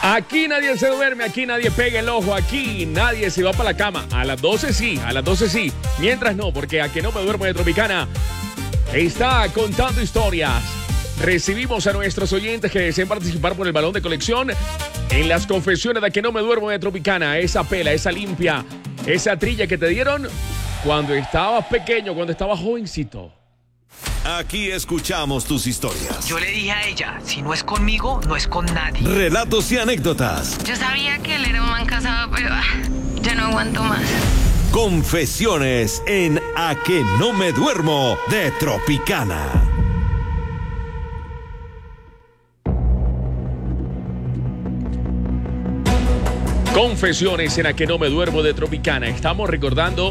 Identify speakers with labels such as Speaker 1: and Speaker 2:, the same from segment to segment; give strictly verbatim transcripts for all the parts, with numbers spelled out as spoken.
Speaker 1: Aquí nadie se duerme, aquí nadie pega el ojo, aquí nadie se va para la cama. A las doce sí, a las doce sí. Mientras no, porque a que no me duermo de Tropicana está contando historias. Recibimos a nuestros oyentes que deseen participar por el balón de colección en las confesiones de a que no me duermo de Tropicana. Esa pela, esa limpia, esa trilla que te dieron cuando estabas pequeño, cuando estabas jovencito.
Speaker 2: Aquí escuchamos tus historias.
Speaker 3: Yo le dije a ella, si no es conmigo, no es con nadie.
Speaker 2: Relatos y anécdotas.
Speaker 4: Yo sabía que él era un man casado, pero ah, ya no aguanto más.
Speaker 2: Confesiones en A que no me duermo de Tropicana.
Speaker 1: Confesiones en A que no me duermo de Tropicana. Estamos recordando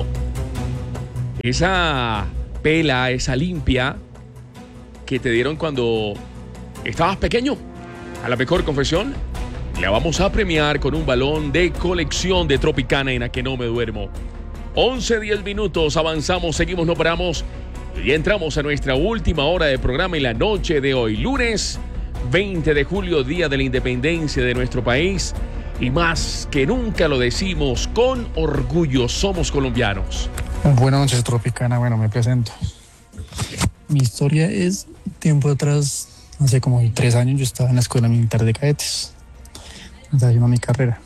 Speaker 1: esa pela, esa limpia que te dieron cuando estabas pequeño. A la mejor confesión la vamos a premiar con un balón de colección de Tropicana en A que no me duermo. once, diez minutos, avanzamos, seguimos, no paramos y entramos a nuestra última hora de programa en la noche de hoy, lunes veinte de julio, día de la independencia de nuestro país. Y más que nunca lo decimos con orgullo, somos colombianos.
Speaker 5: Buenas noches, Tropicana. Bueno, me presento. Mi historia es tiempo atrás, hace como tres años, yo estaba en la escuela militar de cadetes, estaba haciendo mi carrera.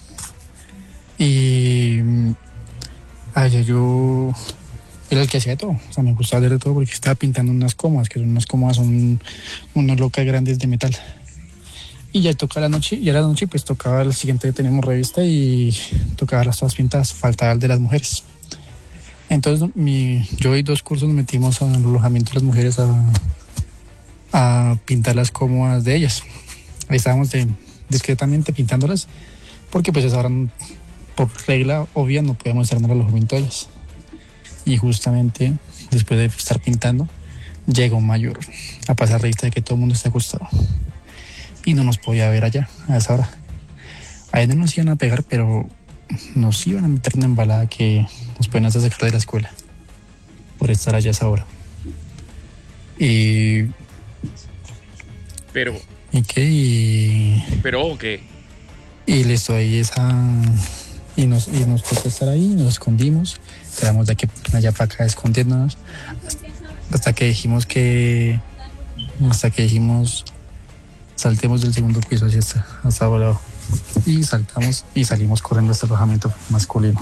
Speaker 5: Y allá yo era el que hacía todo, o sea, me gustaba hacer de todo porque estaba pintando unas cómodas, que son unas cómodas, son unas locas grandes de metal. Y ya tocaba la noche, y a la noche pues tocaba el siguiente día teníamos revista y tocaba las todas pintadas, faltaba el de las mujeres. Entonces mi, yo y dos cursos nos metimos al alojamiento de las mujeres a, a pintar las cómodas de ellas. Ahí estábamos de, discretamente pintándolas, porque pues ahora por regla obvia no podíamos estar en el alojamiento de ellas. Y justamente después de estar pintando, llega un mayor a pasar revista de que todo el mundo está acostado. Y no nos podía ver allá a esa hora. Ahí no nos iban a pegar, pero nos iban a meter una embalada que nos pueden hacer sacar de la escuela por estar allá a esa hora. Y...
Speaker 1: Pero...
Speaker 5: ¿Y qué? Y...
Speaker 1: ¿Pero qué?
Speaker 5: Y listo, ahí esa... Y nos, y nos tocó estar ahí, nos escondimos. Quedamos de aquí allá para acá escondiéndonos. Hasta que dijimos que... Hasta que dijimos... Saltemos del segundo piso hacia hasta, hasta abajo. Y saltamos y salimos corriendo hasta el alojamiento masculino.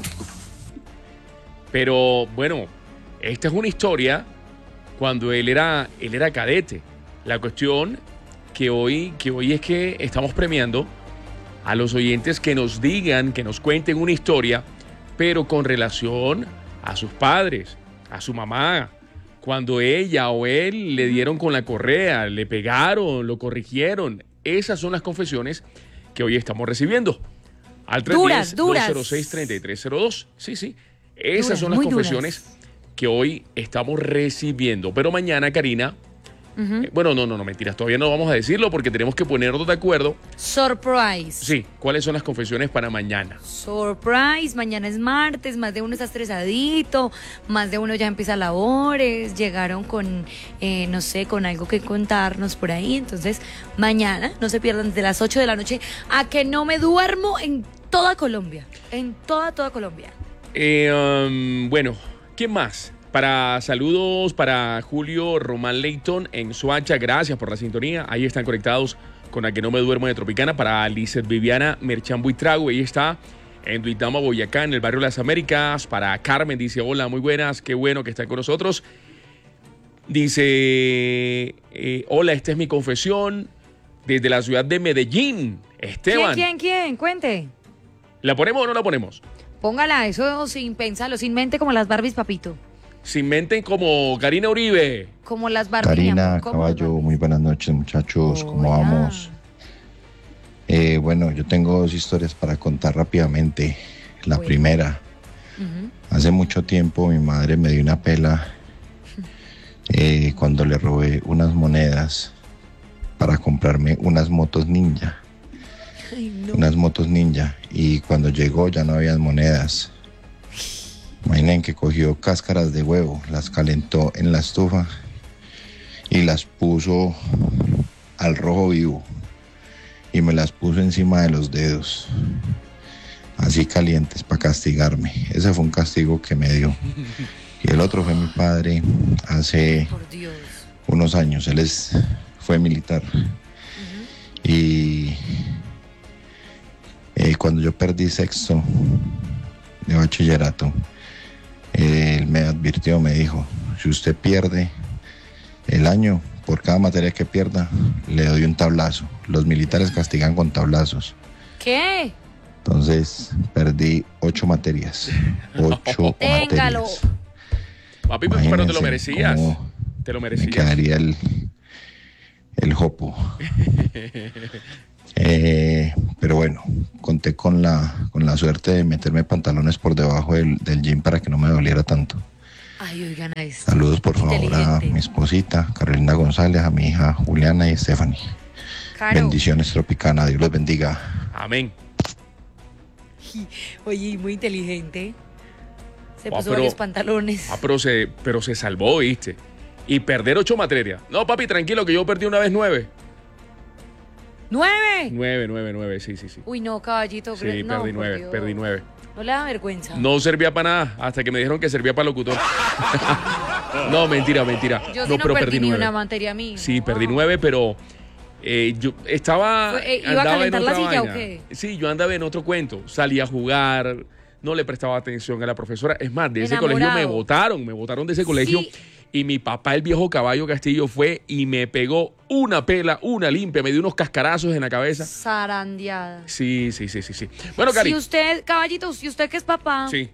Speaker 1: Pero bueno, esta es una historia cuando él era, él era cadete. La cuestión que hoy, que hoy es que estamos premiando a los oyentes que nos digan, que nos cuenten una historia, pero con relación a sus padres, a su mamá. Cuando ella o él le dieron con la correa, le pegaron, lo corrigieron. Esas son las confesiones que hoy estamos recibiendo. Al tres uno cero, dos cero seis, tres tres cero dos. Sí, sí. Esas duras, son las confesiones duras que hoy estamos recibiendo. Pero mañana, Karina... Uh-huh. Eh, bueno, no, no, no, mentiras. Todavía no vamos a decirlo porque tenemos que ponernos de acuerdo.
Speaker 4: Surprise.
Speaker 1: Sí, ¿cuáles son las confesiones para mañana?
Speaker 4: Surprise. Mañana es martes, más de uno está estresadito, más de uno ya empieza labores, llegaron con, eh, no sé, con algo que contarnos por ahí. Entonces, mañana, no se pierdan desde las ocho de la noche, a que no me duermo en toda Colombia. En toda, toda Colombia.
Speaker 1: Eh, um, bueno, ¿quién más? Para saludos para Julio Román Leighton en Soacha, gracias por la sintonía. Ahí están conectados con A que no me duermo de Tropicana. Para Lizeth Viviana Merchan Buitrago, ahí está en Duitama, Boyacá, en el barrio Las Américas. Para Carmen, dice, hola, muy buenas, qué bueno que están con nosotros. Dice, eh, hola, esta es mi confesión desde la ciudad de Medellín. Esteban.
Speaker 4: ¿Quién, quién, quién? Cuente.
Speaker 1: ¿La ponemos o no la ponemos?
Speaker 4: Póngala, eso sin pensarlo, sin mente como las Barbies, papito.
Speaker 1: Sin mente como Karina Uribe.
Speaker 4: Como las Barbies.
Speaker 6: Karina Caballo, muy buenas noches, muchachos.
Speaker 4: Hola.
Speaker 6: ¿Cómo vamos? Eh, bueno, yo tengo dos historias para contar rápidamente. La bueno. primera. Uh-huh. Hace mucho tiempo mi madre me dio una pela eh, cuando le robé unas monedas para comprarme unas motos ninja. Ay, no. Unas motos ninja. Y cuando llegó ya no había monedas. Imaginen que cogió cáscaras de huevo, las calentó en la estufa y las puso al rojo vivo. y me las puso encima de los dedos, así calientes, para castigarme. Ese fue un castigo que me dio. Y el otro fue mi padre hace
Speaker 4: Por Dios.
Speaker 6: unos años. Él es, fue militar. Uh-huh. Y eh, cuando yo perdí sexto de bachillerato, eh, él me advirtió, me dijo, si usted pierde el año, por cada materia que pierda, le doy un tablazo. Los militares castigan con tablazos.
Speaker 4: ¿Qué?
Speaker 6: Entonces, perdí ocho materias. Ocho
Speaker 4: Téngalo.
Speaker 6: materias.
Speaker 1: Papi, pero te lo merecías. Te lo merecías.
Speaker 6: Me quedaría el, el jopo. eh, pero bueno, conté con la, con la suerte de meterme pantalones por debajo del, del jean para que no me doliera tanto.
Speaker 4: Ay, oigan a esto.
Speaker 6: Saludos por favor a mi esposita, Carolina González, a mi hija Juliana y Stephanie.
Speaker 4: Caro.
Speaker 6: Bendiciones, Tropicana. Dios los bendiga.
Speaker 1: Amén.
Speaker 4: Oye, muy inteligente. Se
Speaker 1: Ah,
Speaker 4: puso
Speaker 1: pero-
Speaker 4: varios pantalones.
Speaker 1: Ah, pero se, pero se salvó, ¿viste? Y perder ocho materias. No, papi, tranquilo, que yo perdí una vez nueve.
Speaker 4: ¡Nueve!
Speaker 1: Nueve, nueve, nueve, sí, sí, sí.
Speaker 4: Uy, no, caballito.
Speaker 1: Sí,
Speaker 4: cre- no,
Speaker 1: perdí
Speaker 4: por
Speaker 1: nueve,
Speaker 4: Dios.
Speaker 1: perdí nueve.
Speaker 4: No le da vergüenza.
Speaker 1: No servía para nada, hasta que me dijeron que servía para locutor. No, mentira, mentira.
Speaker 4: Yo sí
Speaker 1: no,
Speaker 4: no,
Speaker 1: pero
Speaker 4: perdí,
Speaker 1: perdí
Speaker 4: ni
Speaker 1: nueve.
Speaker 4: una materia mía.
Speaker 1: Sí, perdí nueve, pero eh, yo estaba.
Speaker 4: Fue- eh, ¿iba a
Speaker 1: andaba en
Speaker 4: calentar la
Speaker 1: otra
Speaker 4: silla o
Speaker 1: vaina.
Speaker 4: qué?
Speaker 1: Sí, yo andaba en otro cuento. Salí a jugar, no le prestaba atención a la profesora. Es más, de ese colegio me
Speaker 4: Enamorado.
Speaker 1: votaron, me votaron de ese colegio.
Speaker 4: Sí.
Speaker 1: Y mi papá, el viejo caballo Castillo, fue y me pegó una pela, una limpia, me dio unos cascarazos en la cabeza.
Speaker 4: Zarandeada.
Speaker 1: Sí, sí, sí, sí, sí. Bueno, Cari.
Speaker 4: Si usted, caballito, si usted que es papá,
Speaker 1: Sí.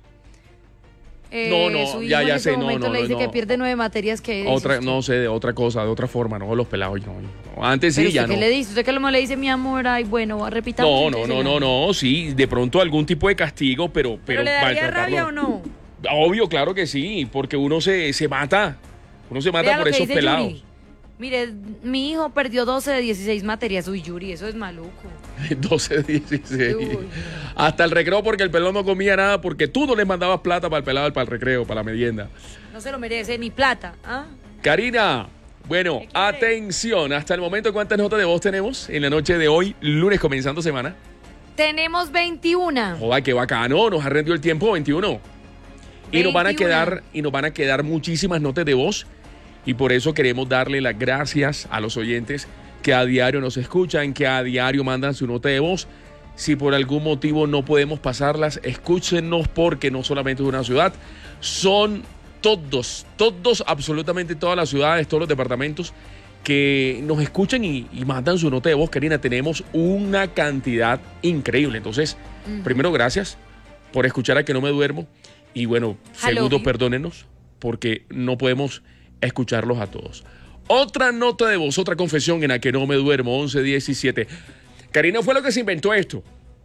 Speaker 4: eh,
Speaker 1: No, no,
Speaker 4: su hijo
Speaker 1: ya,
Speaker 4: en
Speaker 1: ya
Speaker 4: este
Speaker 1: sé, no,
Speaker 4: momento
Speaker 1: no,
Speaker 4: le
Speaker 1: no,
Speaker 4: dice
Speaker 1: no.
Speaker 4: que pierde nueve materias, que dice
Speaker 1: Otra,
Speaker 4: usted?
Speaker 1: no sé, de otra cosa, de otra forma, no, los pelados, no, no. Antes
Speaker 4: Pero
Speaker 1: sí, ya
Speaker 4: usted
Speaker 1: no.
Speaker 4: ¿qué le dice? ¿Usted qué le dice, mi amor? Ay, bueno, repitamos.
Speaker 1: No, no,
Speaker 4: entonces
Speaker 1: no,
Speaker 4: el
Speaker 1: no,
Speaker 4: año.
Speaker 1: no, sí, de pronto algún tipo de castigo, pero...
Speaker 4: ¿Pero,
Speaker 1: Pero,
Speaker 4: le daría
Speaker 1: maltratarlo-
Speaker 4: rabia o no?
Speaker 1: Obvio, claro que sí, porque uno se, se mata, uno se mata
Speaker 4: Vea
Speaker 1: por
Speaker 4: lo que
Speaker 1: esos
Speaker 4: dice
Speaker 1: pelados.
Speaker 4: Yuri. Mire, mi hijo perdió doce de dieciséis materias. Uy, Yuri, eso es maluco.
Speaker 1: doce, dieciséis.
Speaker 4: Uy.
Speaker 1: Hasta el recreo porque el pelado no comía nada, porque tú no le mandabas plata para el pelado, para el recreo, para la merienda.
Speaker 4: No se lo merece ni plata. ¿Ah?
Speaker 1: Karina, bueno,
Speaker 4: ¿Qué quiere?
Speaker 1: atención, hasta el momento, ¿cuántas notas de voz tenemos en la noche de hoy, lunes comenzando semana?
Speaker 4: Tenemos veintiuna.
Speaker 1: Joder, qué bacano, nos ha rendido el tiempo, veintiuno. Y nos van a
Speaker 4: veintiuno.
Speaker 1: quedar, y nos van a quedar muchísimas notas de voz. Y por eso queremos darle las gracias a los oyentes que a diario nos escuchan, que a diario mandan su nota de voz. Si por algún motivo no podemos pasarlas, escúchenos porque no solamente es una ciudad, son todos, todos, absolutamente todas las ciudades, todos los departamentos que nos escuchan y, y mandan su nota de voz. Karina, tenemos una cantidad increíble. Entonces,
Speaker 4: Ujú.
Speaker 1: primero, gracias por escuchar a Que No Me Duermo. Y bueno,
Speaker 4: Hello.
Speaker 1: segundo, perdónenos porque no podemos escucharlos a todos. Otra nota de voz, otra confesión en la Que No Me Duermo, once diecisiete. Karina fue la que se inventó esto.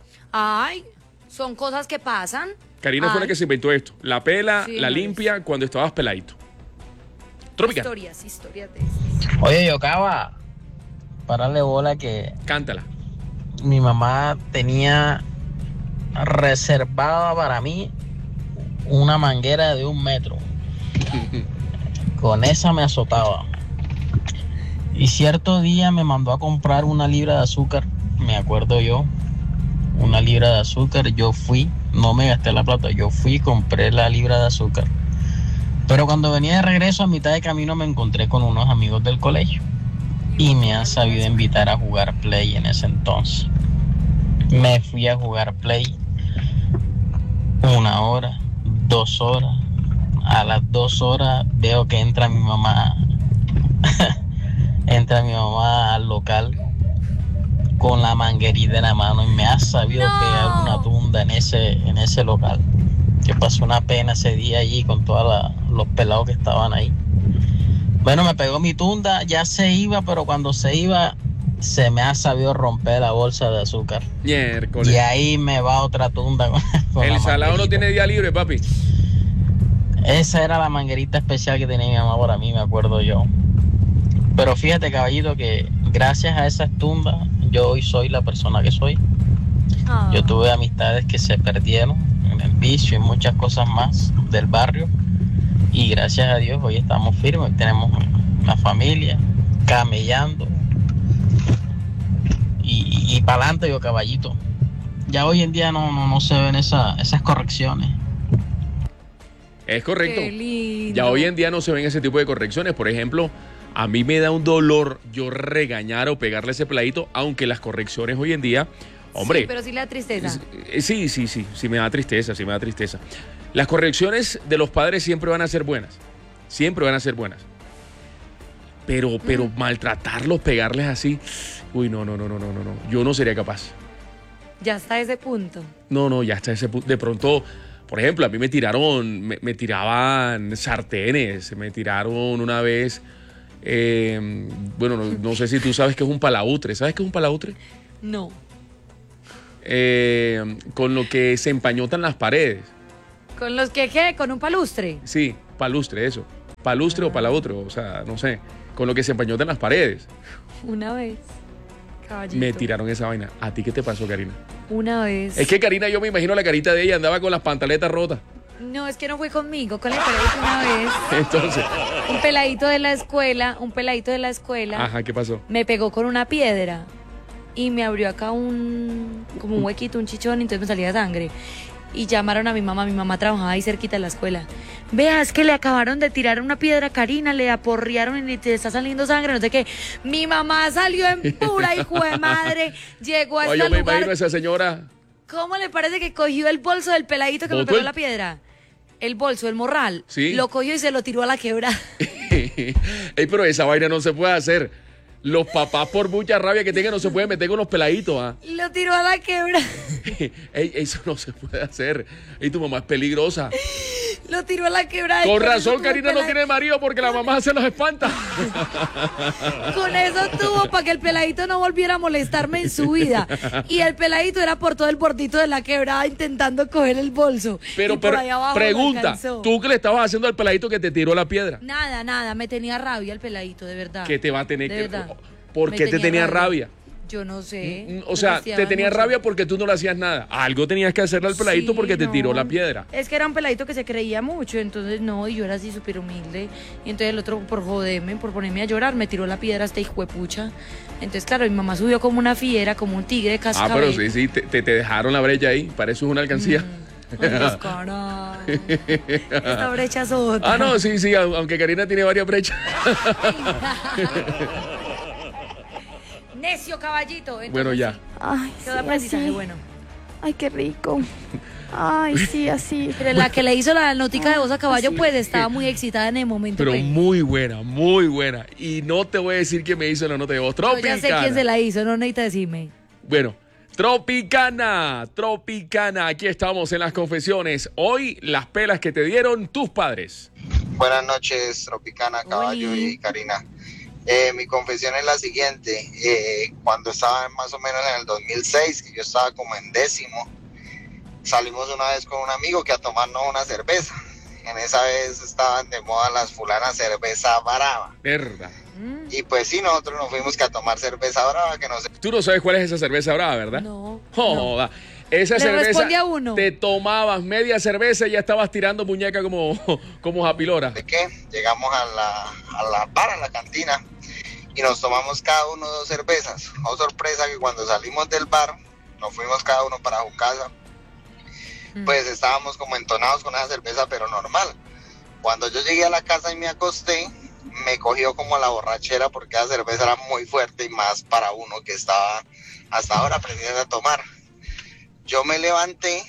Speaker 4: Ay, son cosas que pasan.
Speaker 1: Karina fue la
Speaker 4: Ay.
Speaker 1: que se inventó esto. La pela,
Speaker 4: Sí,
Speaker 1: la
Speaker 4: Maris.
Speaker 1: limpia cuando estabas peladito. Trópica,
Speaker 4: Historias, historias de esas.
Speaker 7: Oye, Yocaba, pararle bola que
Speaker 1: cántala.
Speaker 7: mi mamá tenía reservada para mí una manguera de un metro. Con esa me azotaba. Y cierto día me mandó a comprar una libra de azúcar, me acuerdo yo, una libra de azúcar. Yo fui, no me gasté la plata, yo fui y compré la libra de azúcar. Pero cuando venía de regreso a mitad de camino me encontré con unos amigos del colegio y me han sabido invitar a jugar play en ese entonces. Me fui a jugar play una hora, dos horas. A las dos horas veo que entra mi mamá, entra mi mamá al local con la manguerita en la mano y me ha sabido
Speaker 4: No.
Speaker 7: pegar una tunda en ese, en ese local. Que pasó una pena ese día allí con todos los pelados que estaban ahí. Bueno, me pegó mi tunda, ya se iba, pero cuando se iba se me ha sabido romper la bolsa de azúcar.
Speaker 1: Miércoles.
Speaker 7: Y ahí me va otra tunda con, con la
Speaker 1: El salado no
Speaker 7: manguerita.
Speaker 1: tiene día libre, papi.
Speaker 7: Esa era la manguerita especial que tenía mi mamá para mí, me acuerdo yo. Pero fíjate, caballito, que gracias a esas tundas yo hoy soy la persona que soy.
Speaker 4: Ah.
Speaker 7: Yo tuve amistades que se perdieron en el vicio y muchas cosas más del barrio. Y gracias a Dios hoy estamos firmes, tenemos una familia camellando. Y, y para adelante yo caballito. Ya hoy en día no, no, no se ven esa, esas correcciones.
Speaker 1: Es correcto.
Speaker 4: Qué lindo.
Speaker 1: Ya hoy en día no se ven ese tipo de correcciones. Por ejemplo, a mí me da un dolor yo regañar o pegarle ese peladito, aunque las correcciones hoy en día, hombre.
Speaker 4: Sí, pero sí le da tristeza.
Speaker 1: Sí, sí, sí, sí me da tristeza, sí me da tristeza. Las correcciones de los padres siempre van a ser buenas. Siempre van a ser buenas. Pero, pero mm. maltratarlos, pegarles así, uy, no, no, no, no, no, no. Yo no sería capaz.
Speaker 4: Ya está ese punto.
Speaker 1: No, no, ya está ese punto. De pronto, por ejemplo, a mí me tiraron, me, me tiraban sartenes, me tiraron una vez, eh, bueno, no, no sé si tú sabes qué es un palautre. ¿Sabes qué es un palautre?
Speaker 4: No.
Speaker 1: Eh, con lo que se empañotan las paredes.
Speaker 4: ¿Con los que qué? ¿Con un palustre?
Speaker 1: Sí, palustre, eso. Palustre ah. o palautre, o sea, no sé. Con lo que se empañotan las paredes.
Speaker 4: Una vez. Caballito.
Speaker 1: Me tiraron esa vaina. ¿A ti qué te pasó, Karina?
Speaker 4: Una vez.
Speaker 1: Es que Karina, yo me imagino la carita de ella, andaba con las pantaletas rotas.
Speaker 4: No, es que no fue conmigo, con el peladito una vez.
Speaker 1: Entonces.
Speaker 4: Un peladito de la escuela, un peladito de la escuela.
Speaker 1: Ajá, ¿qué pasó?
Speaker 4: Me pegó con una piedra y me abrió acá un, como un huequito, un chichón, y entonces me salía sangre. Y llamaron a mi mamá, mi mamá trabajaba ahí cerquita de la escuela. Vea, es que le acabaron de tirar una piedra a Karina, le aporrearon y le está saliendo sangre, no sé qué. Mi mamá salió en pura hijo de madre, llegó a
Speaker 1: este
Speaker 4: lugar.
Speaker 1: Yo me imagino a esa señora.
Speaker 4: ¿Cómo le parece que cogió el bolso del peladito que me pegó el... la piedra? El bolso, el morral.
Speaker 1: Sí.
Speaker 4: Lo cogió y se lo tiró a la quebrada.
Speaker 1: Ey, pero esa vaina no se puede hacer. Los papás, por mucha rabia que tengan, no se pueden meter con los peladitos. ¿Ah?
Speaker 4: Lo tiró a la quebrada.
Speaker 1: Ey, eso no se puede hacer. Y tu mamá es peligrosa.
Speaker 4: Lo tiró a la quebrada.
Speaker 1: Con razón, Karina no tiene marido porque la mamá se los espanta.
Speaker 4: Con eso tuvo para que el peladito no volviera a molestarme en su vida. Y el peladito era por todo el bordito de la quebrada intentando coger el bolso.
Speaker 1: Pero, pero pregunta, ¿tú qué le estabas haciendo al peladito que te tiró la piedra?
Speaker 4: Nada, nada, me tenía rabia el peladito, de verdad.
Speaker 1: ¿Qué te va a tener
Speaker 4: de
Speaker 1: que...?
Speaker 4: Verdad.
Speaker 1: ¿Por qué te tenía rabia?
Speaker 4: Yo no sé.
Speaker 1: O sea, te tenía
Speaker 4: mucho.
Speaker 1: rabia porque tú no le hacías nada. Algo tenías que hacerle al peladito sí, porque te
Speaker 4: no.
Speaker 1: tiró la piedra.
Speaker 4: Es que era un peladito que se creía mucho, entonces no, y yo era así súper humilde. Y entonces el otro, por joderme, por ponerme a llorar, me tiró la piedra hasta hijuepucha. Entonces, claro, mi mamá subió como una fiera, como un tigre de cascabel.
Speaker 1: Ah, pero sí, sí, te, te dejaron la brecha ahí. Para eso es una alcancía.
Speaker 4: Mm. Ay, caray. Esta brecha es otra.
Speaker 1: Ah, no, sí, sí, aunque Karina tiene varias brechas.
Speaker 4: Necio, caballito. Entonces,
Speaker 1: bueno, ya.
Speaker 8: Ay,
Speaker 4: sí, aprendizaje
Speaker 8: así.
Speaker 4: Bueno.
Speaker 8: Ay, qué rico. Ay, sí, así.
Speaker 4: Pero la que le hizo la notica de voz a caballo, así. Pues estaba muy excitada en el momento.
Speaker 1: Pero
Speaker 4: pues.
Speaker 1: muy buena, muy buena. Y no te voy a decir quién me hizo la nota de voz. Tropicana.
Speaker 4: No, ya sé quién se la hizo, no necesita decirme.
Speaker 1: Bueno, Tropicana, Tropicana. Aquí estamos en las confesiones. Hoy, las pelas que te dieron tus padres.
Speaker 9: Buenas noches, Tropicana, Caballo Oli. Y Karina. Eh, mi confesión es la siguiente. Eh, cuando estaba más o menos en el dos mil seis, que yo estaba como en décimo, salimos una vez con un amigo que a tomarnos una cerveza. En esa vez estaban de moda las fulanas cerveza brava.
Speaker 1: Verdad.
Speaker 9: Y pues sí, nosotros nos fuimos que a tomar cerveza brava, que no sé.
Speaker 1: Tú no sabes cuál es esa cerveza brava, ¿verdad?
Speaker 4: No.
Speaker 1: Joda.
Speaker 4: No.
Speaker 1: Esa
Speaker 4: Le
Speaker 1: cerveza,
Speaker 4: a uno.
Speaker 1: Te tomabas media cerveza y ya estabas tirando muñeca como, como japilora.
Speaker 9: ¿De qué? Llegamos a la, a la bar, a la cantina, y nos tomamos cada uno dos cervezas. Oh, sorpresa que cuando salimos del bar, nos fuimos cada uno para su casa, mm. pues estábamos como entonados con esa cerveza, pero normal. Cuando yo llegué a la casa y me acosté, me cogió como la borrachera porque esa cerveza era muy fuerte y más para uno que estaba hasta ahora aprendiendo a tomar. Yo me levanté,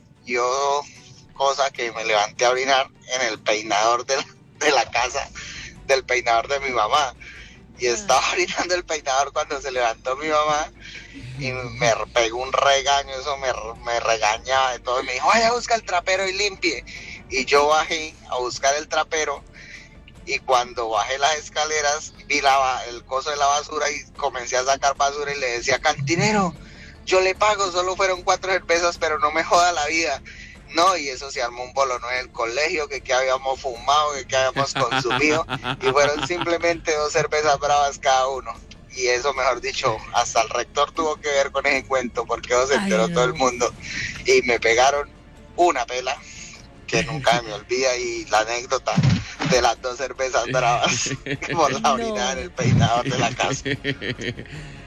Speaker 9: yo, cosa que me levanté a orinar en el peinador de la, de la casa, del peinador de mi mamá. Y estaba orinando el peinador cuando se levantó mi mamá y me pegó un regaño, eso me, me regañaba de todo. Y me dijo, vaya a buscar el trapero y limpie. Y yo bajé a buscar el trapero y cuando bajé las escaleras vi la, el coso de la basura y comencé a sacar basura y le decía, cantinero, yo le pago, solo fueron cuatro cervezas, pero no me joda la vida. No, y eso se armó un bolón en el colegio, que que habíamos fumado, que que habíamos consumido, y fueron simplemente dos cervezas bravas cada uno. Y eso, mejor dicho, hasta el rector tuvo que ver con ese cuento, porque eso se enteró Ay, no. todo el mundo. Y me pegaron una pela, que nunca me olvida, y la anécdota de las dos cervezas bravas por la orina no. en el peinador de la casa.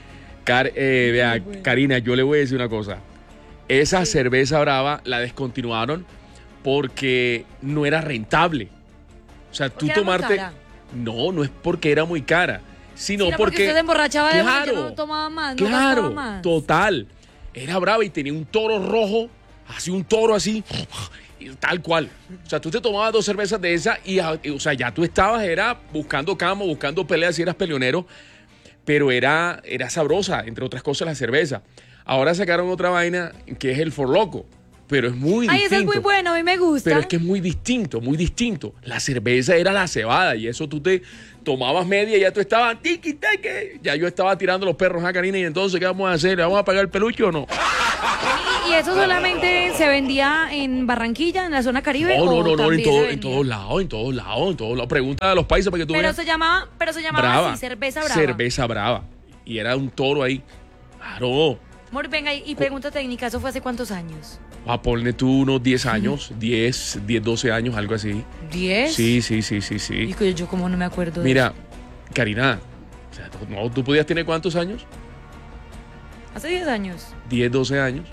Speaker 1: Car eh, vea, Karina, yo le voy a decir una cosa. Esa cerveza brava la descontinuaron porque no era rentable. O sea, tú tomarte... No, no es porque era muy cara, sino
Speaker 4: sí, porque... porque usted se emborrachaba de claro, no tomaba más, no
Speaker 1: claro,
Speaker 4: gastaba más.
Speaker 1: Total. Era brava y tenía un toro rojo, así un toro así, tal cual. O sea, tú te tomabas dos cervezas de esa y, o sea, ya tú estabas, era buscando cama, buscando peleas si eras peleonero, pero era, era sabrosa, entre otras cosas, la cerveza. Ahora sacaron otra vaina que es el For Loco, pero es muy
Speaker 4: Ay,
Speaker 1: distinto.
Speaker 4: Ay, ese es muy bueno, a mí me gusta.
Speaker 1: Pero es que es muy distinto, muy distinto. La cerveza era la cebada y eso tú te tomabas media y ya tú estabas tiki tiki. Ya yo estaba tirando los perros a Karina y entonces, ¿qué vamos a hacer? ¿Le vamos a pagar el peluche o no?
Speaker 4: ¿Y eso solamente se vendía en Barranquilla, en la zona Caribe?
Speaker 1: No, no, no, no, en, todo,
Speaker 4: en
Speaker 1: todos lados, en todos lados, en todos lados. Pregunta a los paisas para que tú
Speaker 4: pero
Speaker 1: veas.
Speaker 4: Se llamaba, pero se llamaba
Speaker 1: brava.
Speaker 4: así, cerveza brava.
Speaker 1: Cerveza brava. Y era un toro ahí. Claro.
Speaker 4: Amor, venga, y pregunta técnica, ¿eso fue hace cuántos años?
Speaker 1: A ponle tú unos diez años, diez, diez, doce años, algo así.
Speaker 4: ¿diez?
Speaker 1: Sí, sí, sí, sí, sí.
Speaker 4: Y que yo como no me acuerdo de
Speaker 1: Mira,
Speaker 4: eso.
Speaker 1: Karina, o sea, ¿tú, ¿tú podías tener cuántos años?
Speaker 4: Hace diez años.
Speaker 1: diez, doce años.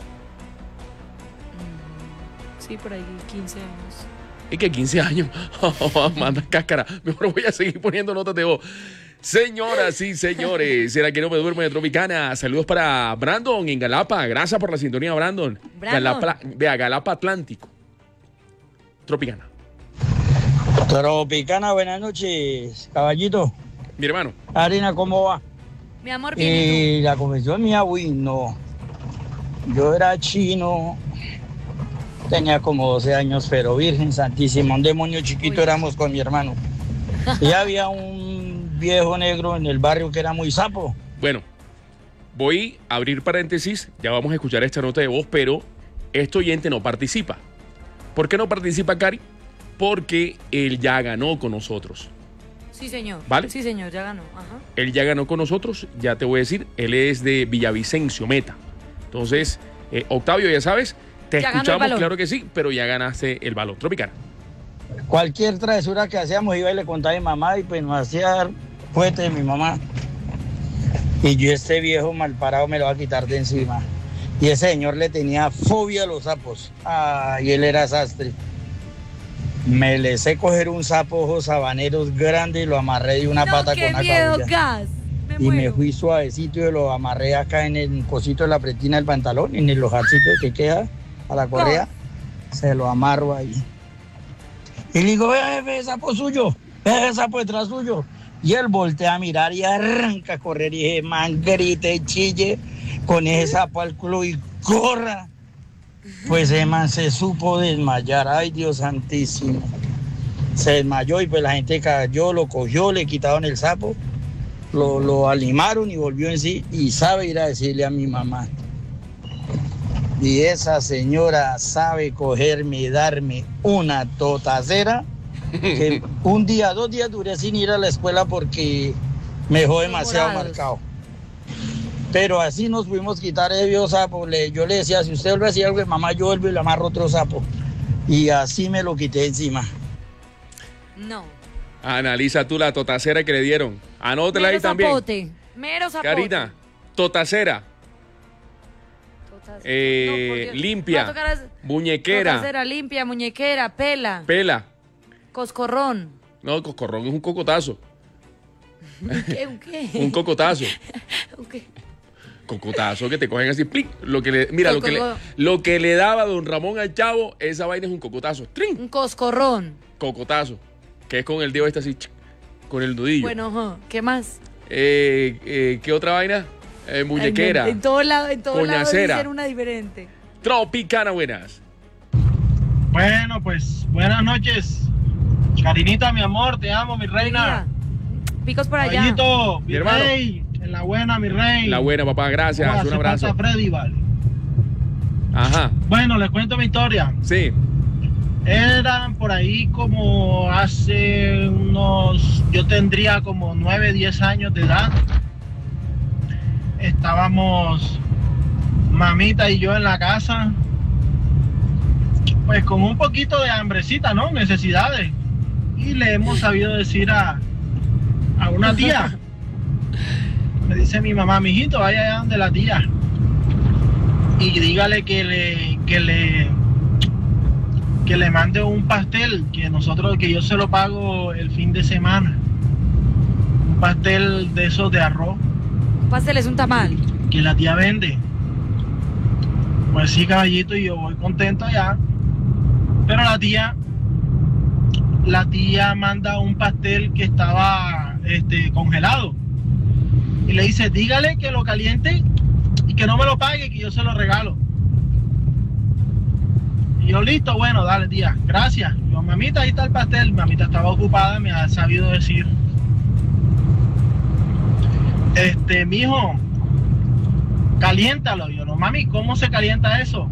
Speaker 4: Mm, sí, por ahí quince años.
Speaker 1: ¿Y qué quince años? Manda cáscara. Mejor voy a seguir poniendo notas de voz. Señoras y señores, ¿será que no me duermo de Tropicana? Saludos para Brandon en Galapa. Gracias por la sintonía, Brandon.
Speaker 4: Brandon.
Speaker 1: Galapa, vea, Galapa Atlántico. Tropicana.
Speaker 10: Tropicana, buenas noches, caballito.
Speaker 1: Mi hermano.
Speaker 10: Harina, ¿cómo va?
Speaker 4: Mi amor, bien.
Speaker 10: Y eh, la confesión mía, uy, no. Yo era chino, tenía como doce años, pero Virgen Santísima, un demonio chiquito uy. Éramos con mi hermano. Y había un viejo negro en el barrio que era muy sapo.
Speaker 1: Bueno, voy a abrir paréntesis, ya vamos a escuchar esta nota de voz, pero este oyente no participa. ¿Por qué no participa, Cari? Porque él ya ganó con nosotros.
Speaker 4: Sí, señor.
Speaker 1: ¿Vale?
Speaker 4: Sí, señor, ya ganó. Ajá.
Speaker 1: Él ya ganó con nosotros, ya te voy a decir, él es de Villavicencio, Meta. Entonces, eh, Octavio, ya sabes, te
Speaker 4: ya
Speaker 1: escuchamos, claro que sí, pero ya ganaste el balón. Tropicana.
Speaker 10: Cualquier travesura que hacíamos iba y le contaba a mi mamá y pues nos hacía fuerte de mi mamá. Y yo este viejo mal parado me lo va a quitar de encima. Y ese señor le tenía fobia a los sapos. Ah, y él era sastre. Me le sé coger un sapo ojos habaneros grande y lo amarré de una
Speaker 4: no,
Speaker 10: pata
Speaker 4: qué
Speaker 10: con una
Speaker 4: miedo,
Speaker 10: cabilla.
Speaker 4: Gas. Me
Speaker 10: y
Speaker 4: muero.
Speaker 10: me fui suavecito y lo amarré acá en el cosito de la pretina del pantalón, en el hojarcito que queda a la correa. No. Se lo amarro ahí. Y le digo, ve, jefe, el sapo suyo, ve el sapo detrás suyo. Y él voltea a mirar y arranca a correr. Y dije, man, grite, chille con ese sapo al culo y corra. Pues ese man se supo desmayar. Ay, Dios santísimo. Se desmayó y pues la gente cayó, lo cogió, le quitaron el sapo, lo, lo alimaron y volvió en sí. Y sabe ir a decirle a mi mamá. Y esa señora sabe cogerme y darme una totacera que un día, dos días duré sin ir a la escuela porque me dejó demasiado marcado. Pero así nos pudimos quitar ese viejo sapo. Le, yo le decía, si usted vuelve a decir algo de mamá, yo vuelvo y le amarro otro sapo. Y así me lo quité encima.
Speaker 4: No.
Speaker 1: Analiza tú la totacera que le dieron. Anótela ahí también.
Speaker 4: Zapote. Mero zapote.
Speaker 1: Karina, totacera. Eh,
Speaker 4: no,
Speaker 1: limpia, muñequera.
Speaker 4: Totacera, limpia, muñequera, pela.
Speaker 1: Pela.
Speaker 4: Coscorrón.
Speaker 1: No, coscorrón es un cocotazo.
Speaker 4: ¿Qué? ¿Un qué?
Speaker 1: Un cocotazo.
Speaker 4: ¿Un qué?
Speaker 1: Cocotazo que te cogen así, plic. Lo que le, mira, lo que le, lo que le daba don Ramón al chavo, esa vaina es un cocotazo. ¡Trin!
Speaker 4: Un coscorrón.
Speaker 1: Cocotazo. Que es con el dedo este así, con el nudillo.
Speaker 4: Bueno, ¿qué más?
Speaker 1: Eh, eh, ¿Qué otra vaina? Eh, muñequera.
Speaker 4: En, en todos lados, en todos lados dicen una diferente.
Speaker 1: Tropicana, buenas.
Speaker 11: Bueno, pues, buenas noches. Carinita, mi amor, te amo, mi reina.
Speaker 4: Picos por allá.
Speaker 11: Caballito, mi,
Speaker 1: mi hermano.
Speaker 11: Rey, en la buena, mi rey.
Speaker 1: La buena, papá, gracias. Un abrazo.
Speaker 11: Freddy, vale.
Speaker 1: Ajá.
Speaker 11: Bueno, les cuento mi historia.
Speaker 1: Sí.
Speaker 11: Eran por ahí como hace unos, yo tendría como nueve, diez años de edad. Estábamos mamita y yo en la casa, pues con un poquito de hambrecita, ¿no? Necesidades. Y le hemos sabido decir a, a una tía, me dice mi mamá, mijito, vaya allá donde la tía y dígale que le, que le, que le mande un pastel, que nosotros, que yo se lo pago el fin de semana. Un pastel de esos de arroz.
Speaker 4: Un pastel es un tamal.
Speaker 11: Que la tía vende. Pues sí, caballito, y yo voy contento allá. Pero la tía, la tía manda un pastel que estaba este, congelado. Y le dice, dígale que lo caliente y que no me lo pague, que yo se lo regalo. Y yo, listo, bueno, dale, tía, gracias. Y yo, mamita, ahí está el pastel. Mamita estaba ocupada, me ha sabido decir, este, mijo, caliéntalo. Yo, no, mami, ¿cómo se calienta eso?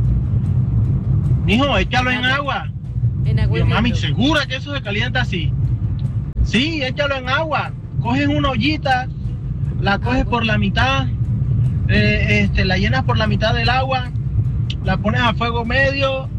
Speaker 11: Mijo, échalo en agua.
Speaker 4: En agua.
Speaker 11: Yo, mami, ¿segura que eso se calienta así? Sí, échalo en agua. Coges una ollita, la coges por la mitad, eh, este, la llenas por la mitad del agua, la pones a fuego medio,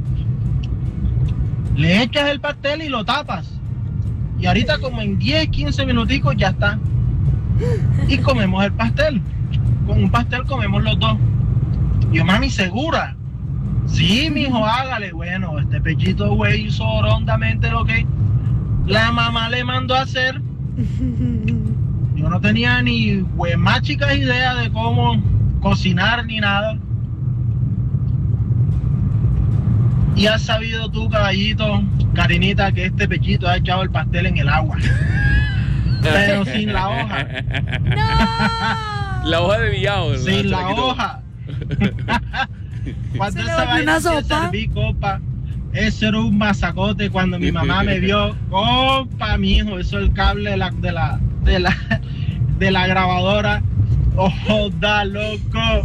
Speaker 11: le echas el pastel y lo tapas. Y ahorita como en diez, quince minuticos ya está. Y comemos el pastel. Con un pastel comemos los dos. Yo, mami, ¿segura? Sí, mijo, hágale. Bueno, este pechito güey hizo rondamente lo que la mamá le mandó a hacer. Yo no tenía ni pues, más chicas idea de cómo cocinar ni nada. Y has sabido tú, caballito, Karinita, que este pechito ha echado el pastel en el agua. Pero sin la hoja.
Speaker 1: La hoja de villado.
Speaker 11: Sin la hoja. Cuando esa vaina se serví, copa, eso era un masacote. Cuando mi mamá me vio, copa, mi hijo, eso es el cable de la, de la, de la, de la grabadora. ¡Oh, da loco!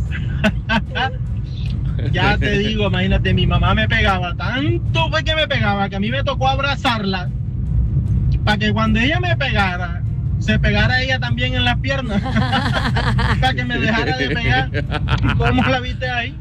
Speaker 11: Ya te digo, imagínate, mi mamá me pegaba, tanto fue que me pegaba, que a mí me tocó abrazarla, para que cuando ella me pegara, se pegara ella también en las piernas, para que me dejara de pegar. ¿Cómo la viste ahí?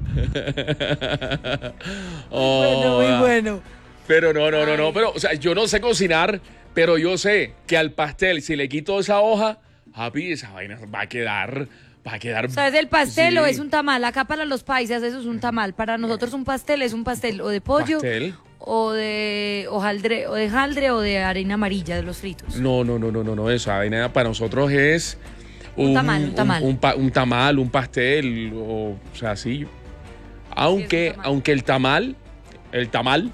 Speaker 1: Oh,
Speaker 4: bueno, muy bueno.
Speaker 1: Pero no, no, no, no, pero, o sea, yo no sé cocinar, pero yo sé que al pastel, si le quito esa hoja, papi, esa vaina va a quedar... Va a quedar...
Speaker 4: O sea, ¿es el pastel
Speaker 1: sí.
Speaker 4: o es un tamal? Acá para los paisas eso es un tamal. Para nosotros un pastel es un pastel o de pollo
Speaker 1: ¿Pastel?
Speaker 4: o de hojaldre, o de jaldre o de harina amarilla de los fritos.
Speaker 1: No, no, no, no, no, no, esa vaina para nosotros es...
Speaker 4: Un, un tamal, un tamal.
Speaker 1: Un, un, pa, un tamal, un pastel, o, o sea, sí. Aunque, sí, tamal. aunque el tamal, el tamal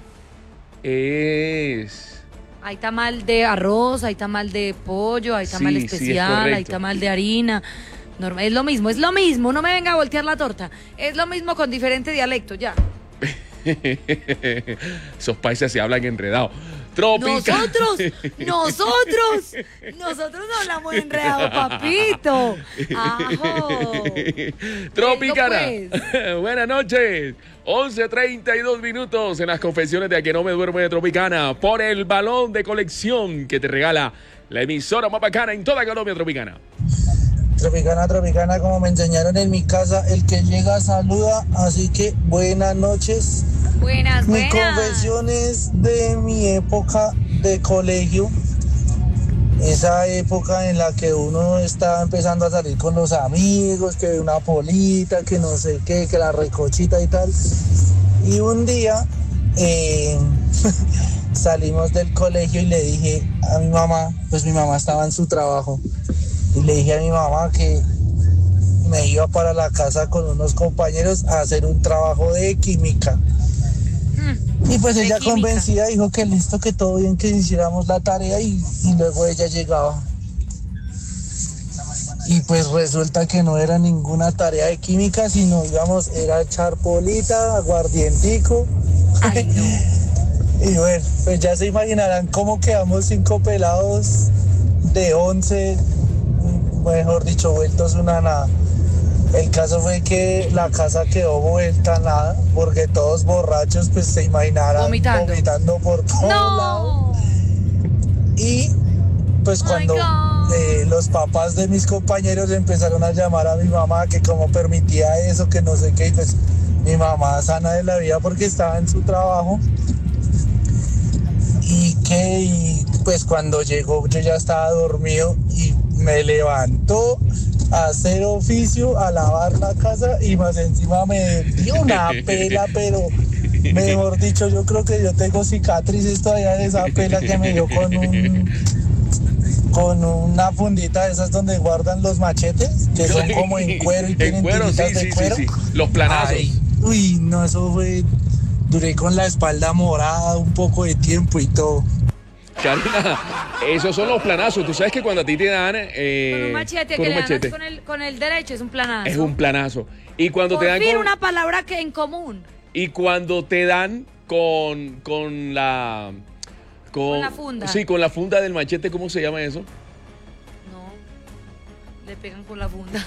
Speaker 1: es...
Speaker 4: Hay tamal de arroz, hay tamal de pollo, hay tamal
Speaker 1: sí,
Speaker 4: especial,
Speaker 1: sí,
Speaker 4: hay tamal de harina... Normal, es lo mismo, es lo mismo, no me venga a voltear la torta. Es lo mismo con diferente dialecto, ya.
Speaker 1: Esos países se hablan enredados. Tropical.
Speaker 4: Nosotros, nosotros, nosotros no hablamos enredado, papito. Ajo.
Speaker 1: Tropicana.
Speaker 4: Pues.
Speaker 1: Buenas noches. once treinta y dos minutos en las confesiones de A Que No Me Duermo de Tropicana. Por el balón de colección que te regala la emisora más bacana en toda Colombia, Tropicana.
Speaker 10: Tropicana, Tropicana, como me enseñaron en mi casa, el que llega saluda, así que buenas noches.
Speaker 4: Buenas,
Speaker 10: mi
Speaker 4: buenas.
Speaker 10: Mi confesión es de mi época de colegio, esa época en la que uno estaba empezando a salir con los amigos, que una polita, que no sé qué, que la recochita y tal. Y un día eh, salimos del colegio y le dije a mi mamá, pues mi mamá estaba en su trabajo, y le dije a mi mamá que me iba para la casa con unos compañeros a hacer un trabajo de química. Mm, y pues ella química. Convencida dijo que listo, que todo bien, que hiciéramos la tarea y, y luego ella llegaba. Y pues resulta que no era ninguna tarea de química, sino íbamos, era echar polita, aguardientico.
Speaker 4: Ay, no.
Speaker 10: Y bueno, pues ya se imaginarán cómo quedamos cinco pelados de once, mejor dicho, vueltos una nada. El caso fue que la casa quedó vuelta nada, porque todos borrachos, pues se imaginarán
Speaker 4: vomitando,
Speaker 10: vomitando por todos
Speaker 4: no.
Speaker 10: lados. Y pues cuando eh, los papás de mis compañeros empezaron a llamar a mi mamá, que cómo permitía eso, que no sé qué, y pues mi mamá sana de la vida porque estaba en su trabajo. Y que y pues cuando llegó yo ya estaba dormido y me levantó
Speaker 12: a hacer oficio, a lavar la casa y más encima me dio una pela, pero mejor dicho, yo creo que yo tengo cicatrices todavía de esa pela que me dio con un con una fundita de esas donde guardan los machetes, que son como en cuero y tienen
Speaker 1: En cuero, sí,
Speaker 12: tiritas
Speaker 1: sí,
Speaker 12: de
Speaker 1: sí,
Speaker 12: cuero.
Speaker 1: sí. Los planazos.
Speaker 12: Ay, uy, no, eso fue, duré con la espalda morada un poco de tiempo y todo.
Speaker 1: Karina, esos son los planazos. Tú sabes que cuando a ti te dan... Eh,
Speaker 4: Con un machete,
Speaker 1: con
Speaker 4: que
Speaker 1: un
Speaker 4: le
Speaker 1: machete,
Speaker 4: dan con el, con el derecho, es un planazo.
Speaker 1: es un planazo. Y cuando
Speaker 4: Por
Speaker 1: te dan
Speaker 4: fin
Speaker 1: con,
Speaker 4: una palabra que en común.
Speaker 1: y cuando te dan con, con la... Con,
Speaker 4: Con la funda.
Speaker 1: Sí, con la funda del machete, ¿cómo se llama eso?
Speaker 4: Le pegan con la funda.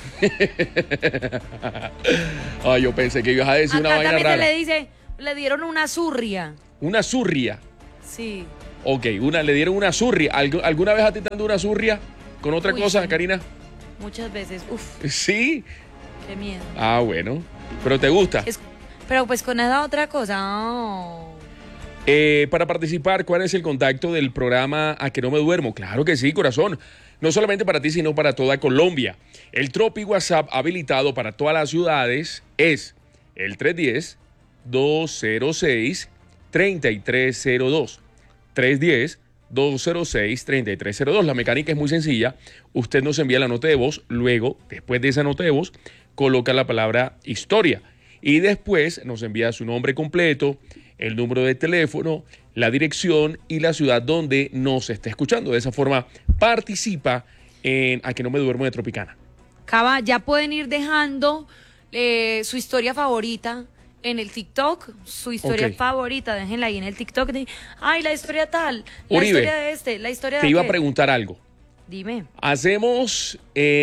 Speaker 1: Ay, yo pensé que ibas a decir una
Speaker 4: Acá
Speaker 1: vaina
Speaker 4: también se
Speaker 1: rara.
Speaker 4: le dice, le dieron una zurria.
Speaker 1: Una zurria.
Speaker 4: Sí.
Speaker 1: Ok, una, le dieron una zurria. ¿Algu- ¿Alguna vez a ti te han dado una zurria con otra
Speaker 4: Uy,
Speaker 1: cosa,
Speaker 4: sí.
Speaker 1: Karina?
Speaker 4: Muchas veces. Uf,
Speaker 1: Sí.
Speaker 4: qué miedo.
Speaker 1: Ah, bueno. Pero te gusta.
Speaker 4: Es- pero pues con esa otra cosa. Oh.
Speaker 1: Eh, para participar, ¿cuál es el contacto del programa A que no me duermo? Claro que sí, corazón. No solamente para ti, sino para toda Colombia. El Tropi WhatsApp habilitado para todas las ciudades es el tres uno cero, dos cero seis, tres tres cero dos. tres uno cero, dos cero seis, tres tres cero dos. La mecánica es muy sencilla. Usted nos envía la nota de voz. Luego, después de esa nota de voz, coloca la palabra historia. Y después nos envía su nombre completo, el número de teléfono, la dirección y la ciudad donde nos está escuchando. De esa forma participa en A que no me duermo de Tropicana.
Speaker 4: Cava, ya pueden ir dejando eh, su historia favorita en el TikTok, su historia
Speaker 1: Ok.
Speaker 4: favorita, déjenla ahí en el TikTok. De, ay, la historia tal, la
Speaker 1: Uribe,
Speaker 4: historia de este, la historia de
Speaker 1: Te iba a
Speaker 4: aquel.
Speaker 1: preguntar algo.
Speaker 4: Dime.
Speaker 1: ¿Hacemos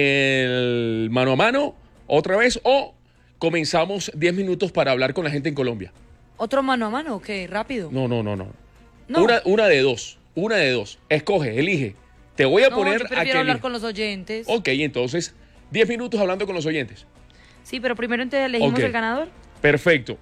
Speaker 1: el mano a mano otra vez o comenzamos diez minutos para hablar con la gente en Colombia?
Speaker 4: ¿Otro mano a mano o qué? Rápido.
Speaker 1: No, no, no, no.
Speaker 4: No.
Speaker 1: Una, una de dos. Una de dos. Escoge, elige. Te voy a
Speaker 4: No,
Speaker 1: poner
Speaker 4: yo
Speaker 1: a
Speaker 4: prefiero
Speaker 1: que
Speaker 4: hablar
Speaker 1: elija.
Speaker 4: con los oyentes.
Speaker 1: Ok, entonces, diez minutos hablando con los oyentes.
Speaker 4: Sí, pero primero entonces elegimos
Speaker 1: Ok.
Speaker 4: el ganador.
Speaker 1: Perfecto.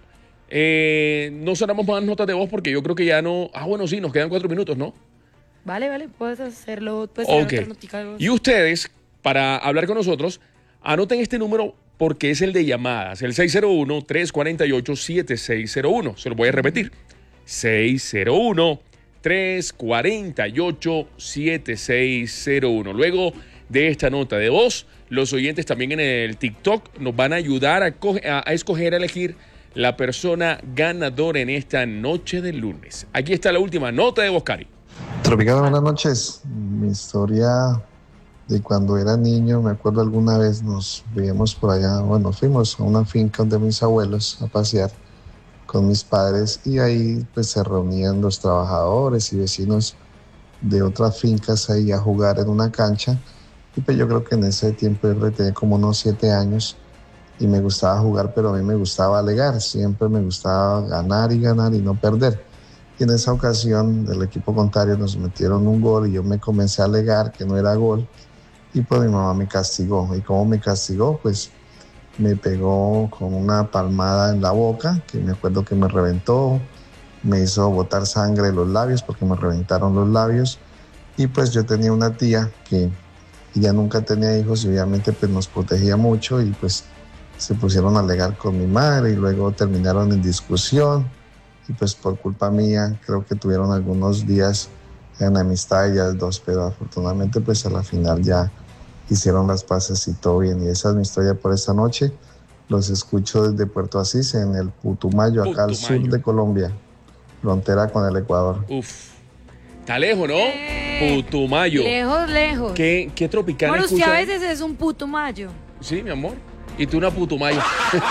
Speaker 1: Eh, no sonamos más notas de voz porque yo creo que ya no... Ah, bueno, sí, nos quedan cuatro minutos, ¿no?
Speaker 4: Vale, vale, puedes hacerlo. Puedes hacer
Speaker 1: Ok.
Speaker 4: otra notica de voz.
Speaker 1: Y ustedes, para hablar con nosotros, anoten este número porque es el de llamadas, el seis cero uno, tres cuatro ocho, siete seis cero uno. Se lo voy a repetir. seis cero uno, tres cuatro ocho, siete seis cero uno. Luego de esta nota de voz, los oyentes también en el TikTok nos van a ayudar a, coge- a, a escoger, a elegir la persona ganadora en esta noche del lunes. Aquí está la última nota de voz, Cari.
Speaker 13: Tropicana, buenas noches. Mi historia de cuando era niño, me acuerdo alguna vez nos veíamos por allá, bueno, fuimos a una finca de mis abuelos a pasear con mis padres y ahí pues se reunían los trabajadores y vecinos de otras fincas ahí a jugar en una cancha y pues yo creo que en ese tiempo yo tenía como unos siete años y me gustaba jugar, pero a mí me gustaba alegar, siempre me gustaba ganar y ganar y no perder. Y en esa ocasión el equipo contrario nos metieron un gol y yo me comencé a alegar que no era gol y pues mi mamá me castigó. ¿Y cómo me castigó? Pues me pegó con una palmada en la boca, que me acuerdo que me reventó, me hizo botar sangre de los labios porque me reventaron los labios y pues yo tenía una tía que ella nunca tenía hijos y obviamente pues nos protegía mucho y pues se pusieron a alegar con mi madre y luego terminaron en discusión. Y pues por culpa mía creo que tuvieron algunos días en amistad ellas dos, pero afortunadamente pues a la final ya hicieron las paces y todo bien. Y esa es mi historia por esta noche. Los escucho desde Puerto Asís en el Putumayo, acá al sur de Colombia, frontera con el Ecuador.
Speaker 1: Uf, está lejos, ¿no? Putumayo.
Speaker 4: Lejos, lejos.
Speaker 1: ¿Qué, qué Tropicana
Speaker 4: Bueno, usted
Speaker 1: escucha?
Speaker 4: a veces es un puto mayo.
Speaker 1: Sí, mi amor. Y tú una Putumayo.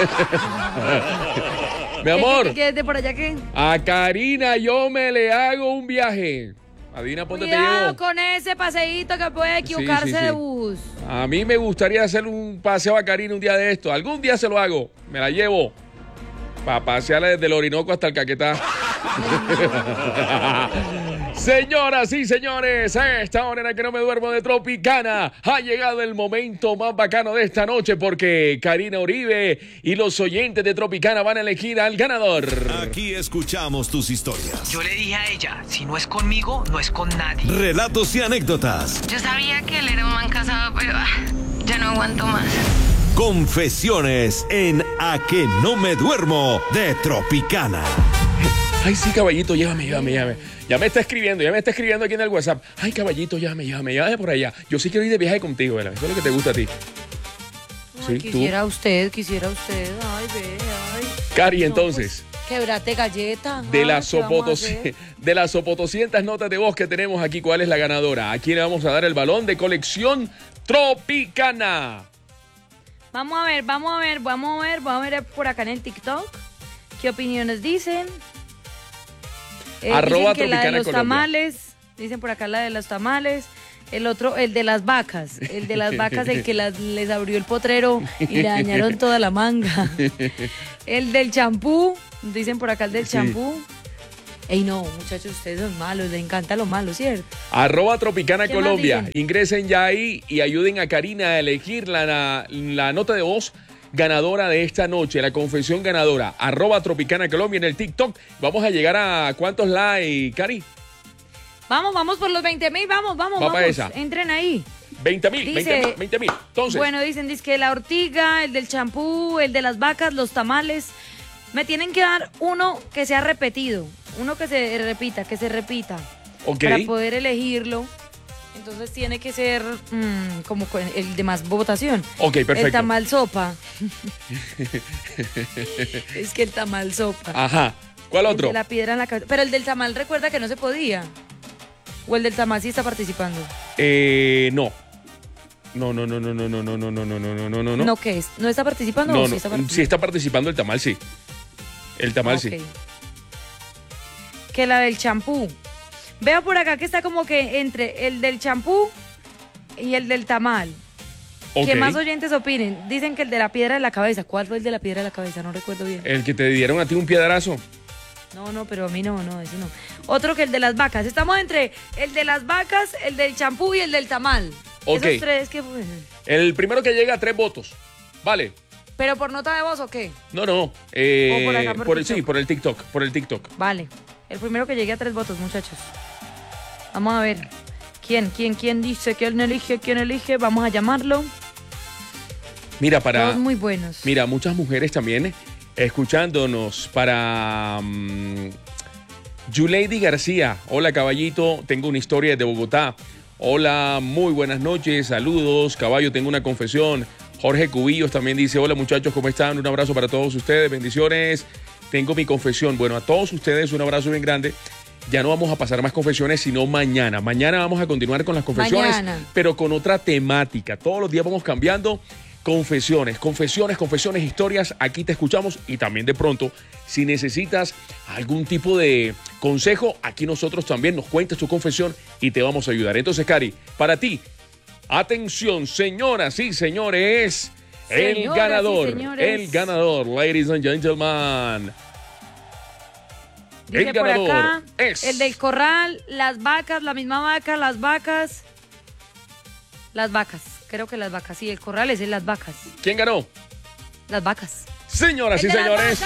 Speaker 1: Mi amor,
Speaker 4: ¿Qué, qué, qué, de por allá qué?
Speaker 1: a Karina yo me le hago un viaje. Adivina, ponte te
Speaker 4: Cuidado
Speaker 1: llevo.
Speaker 4: con ese paseíto que puede equivocarse
Speaker 1: Sí, sí, sí.
Speaker 4: de bus.
Speaker 1: A mí me gustaría hacer un paseo a Karina un día de esto. Algún día se lo hago. Me la llevo. Para pasearla desde el Orinoco hasta el Caquetá. Señoras y señores, a esta hora en la que no me duermo de Tropicana ha llegado el momento más bacano de esta noche porque Karina Uribe y los oyentes de Tropicana van a elegir al ganador.
Speaker 2: Aquí escuchamos tus historias.
Speaker 3: Yo le dije a ella, si no es conmigo, no es con nadie.
Speaker 2: Relatos y anécdotas.
Speaker 14: Yo sabía que él era un man casado, pero ah,
Speaker 8: Ya no aguanto más.
Speaker 2: Confesiones en A que no me duermo de Tropicana.
Speaker 1: Ay, sí, caballito, llévame, llévame, llévame. Ya me está escribiendo, ya me está escribiendo aquí en el WhatsApp. Ay, caballito, llévame, llévame, llévame por allá. Yo sí quiero ir de viaje contigo, ¿verdad? Eso es lo que te gusta a ti.
Speaker 4: Ay,
Speaker 1: Sí,
Speaker 4: quisiera usted, quisiera usted. Ay, ve, ay.
Speaker 1: Cari,
Speaker 4: No,
Speaker 1: entonces,
Speaker 4: pues, quebrate galleta.
Speaker 1: de
Speaker 4: Ay,
Speaker 1: las
Speaker 4: ¿qué vamos a
Speaker 1: sopotos,
Speaker 4: hacer?
Speaker 1: de las sopotoscientas notas de voz que tenemos aquí, ¿cuál es la ganadora? ¿A quién le vamos a dar el balón de colección Tropicana?
Speaker 4: Vamos a ver, vamos a ver, vamos a ver, vamos a ver por acá en el TikTok. ¿Qué opiniones dicen? Eh,
Speaker 1: Arroba
Speaker 4: dicen que la de
Speaker 1: Tropicana
Speaker 4: los
Speaker 1: Colombia.
Speaker 4: tamales, dicen por acá la de los tamales. El otro, el de las vacas, el de las vacas, el que las, les abrió el potrero y le dañaron toda la manga. El del champú, dicen por acá el del
Speaker 1: Sí.
Speaker 4: champú. Ey, no, muchachos, ustedes son malos, les encanta lo malo, ¿cierto?
Speaker 1: Arroba Tropicana
Speaker 4: ¿Qué más
Speaker 1: Colombia.
Speaker 4: dicen?
Speaker 1: Ingresen ya ahí y ayuden a Karina a elegir la, la, la nota de voz ganadora de esta noche, la confesión ganadora. Arroba Tropicana Colombia en el TikTok. Vamos a llegar a ¿cuántos likes, Cari?
Speaker 4: Vamos, vamos por los veinte mil, vamos, vamos,
Speaker 1: Va pa'
Speaker 4: vamos.
Speaker 1: esa.
Speaker 4: Entren ahí.
Speaker 1: veinte mil,
Speaker 4: Dice-
Speaker 1: veinte mil, veinte mil. Entonces,
Speaker 4: Bueno, dicen, dice que la ortiga, el del champú, el de las vacas, los tamales. Me tienen que dar uno que sea repetido, uno que se repita, que se repita.
Speaker 1: Ok.
Speaker 4: Para poder elegirlo. Entonces tiene que ser mm, como con el de más votación.
Speaker 1: Ok, perfecto.
Speaker 4: El tamal sopa. Es que el tamal sopa.
Speaker 1: Ajá. ¿Cuál
Speaker 4: El
Speaker 1: otro?
Speaker 4: de la piedra en la cabeza. Pero el del tamal recuerda que no se podía. O el del tamal sí está participando.
Speaker 1: Eh, no. No, no, no, no, no, no, no, no, no, no, no, no, no.
Speaker 4: ¿No qué es? ¿No está participando
Speaker 1: No,
Speaker 4: o
Speaker 1: no.
Speaker 4: sí está
Speaker 1: Sí
Speaker 4: participando?
Speaker 1: está participando el tamal, sí. El tamal, sí.
Speaker 4: Ok. Que la del champú. Veo por acá que está como que entre el del champú y el del tamal.
Speaker 1: Ok.
Speaker 4: Que más oyentes opinen. Dicen que el de la piedra de la cabeza. ¿Cuál fue el de la piedra de la cabeza? No recuerdo bien.
Speaker 1: El que te dieron a ti un piedrazo.
Speaker 4: No, no, pero a mí no, no, ese no. Otro que el de las vacas. Estamos entre el de las vacas, el del champú y el del tamal.
Speaker 1: Ok.
Speaker 4: Esos tres que... pues,
Speaker 1: El primero que llega a tres votos. Vale.
Speaker 4: ¿Pero por nota de voz o qué?
Speaker 1: No, no. Eh,
Speaker 4: O por acá, por
Speaker 1: por el,
Speaker 4: TikTok.
Speaker 1: sí, por el TikTok. Por el TikTok.
Speaker 4: Vale. El primero que llegue a tres votos, muchachos. Vamos a ver. ¿Quién, quién, quién dice? ¿Quién elige? ¿Quién elige? Vamos a llamarlo.
Speaker 1: Mira, para.
Speaker 4: Todos muy buenos.
Speaker 1: Mira, muchas mujeres también escuchándonos. Para. Um, Yulady García. Hola, caballito. Tengo una historia de Bogotá. Hola, muy buenas noches. Saludos, caballo. Tengo una confesión. Jorge Cubillos también dice: hola, muchachos, ¿cómo están? Un abrazo para todos ustedes. Bendiciones. Tengo mi confesión. Bueno, a todos ustedes un abrazo bien grande. Ya no vamos a pasar más confesiones, sino mañana. Mañana vamos a continuar con las confesiones,
Speaker 4: Mañana.
Speaker 1: pero con otra temática. Todos los días vamos cambiando confesiones, confesiones, confesiones, historias. Aquí te escuchamos y también de pronto, si necesitas algún tipo de consejo, aquí nosotros también nos cuentas tu confesión y te vamos a ayudar. Entonces, Cari, para ti, atención, señoras y señores, el
Speaker 4: Señoras y
Speaker 1: ganador,
Speaker 4: señores.
Speaker 1: el ganador, ladies and gentlemen.
Speaker 4: Dice
Speaker 1: El
Speaker 4: por
Speaker 1: ganador
Speaker 4: acá,
Speaker 1: es-
Speaker 4: el del corral, las vacas, la misma vaca, las vacas. Las vacas, creo que las vacas. Sí, el corral es el las vacas.
Speaker 1: ¿Quién ganó?
Speaker 4: Las vacas.
Speaker 1: Señoras y
Speaker 4: ¡El de las
Speaker 1: señores.